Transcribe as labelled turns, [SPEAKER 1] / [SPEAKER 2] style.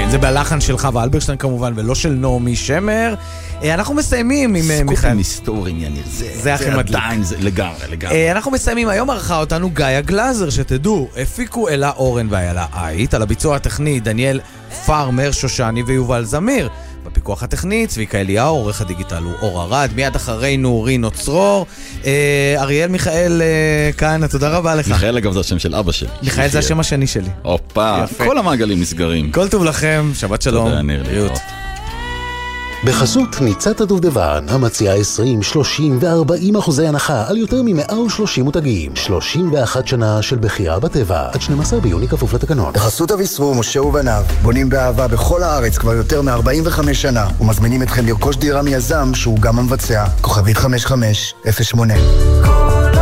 [SPEAKER 1] זה בלחן של חווה אלברשטיין כמובן, ולא של נעמי שמר. אנחנו מסיימים עם מיכאל.
[SPEAKER 2] סקופים היסטוריים, יניר.
[SPEAKER 1] זה הכי מדליק.
[SPEAKER 2] עדיין, זה לגמרי.
[SPEAKER 1] אנחנו מסיימים, היום ערכה אותנו גאיה גלזר, שתדעו, הפיקו אלה אורן ואיילה עית, על הביצוע הטכני דניאל פארמר, שושני ויובל זמיר. בפיקוח הטכני, צביקה אליהו, עורך הדיגיטל הוא אור ארד, מיד אחרינו רינו צרור, אריאל מיכאל כאן, תודה רבה לך.
[SPEAKER 2] מיכאל אגב זה השם של אבא שלי.
[SPEAKER 1] מיכאל זה השם השני שלי.
[SPEAKER 2] אופה, כל המעגלים נסגרים.
[SPEAKER 1] כל טוב לכם, שבת שלום.
[SPEAKER 2] תודה יניר,
[SPEAKER 1] בריאות.
[SPEAKER 3] בחסות ניצת הדובדבן, המציעה 20, 30 ו-40% הנחה על יותר מ-130 מותגים. 31 שנה של בחירה בטבע, עד 12 ביוני כפוף לתקנון.
[SPEAKER 4] בחסות אביסרו, משה ובניו, בונים באהבה בכל הארץ כבר יותר מ-45 שנה, ומזמינים אתכם לרכוש דירה מיזם שהוא גם המבצע. כוכבית 5508.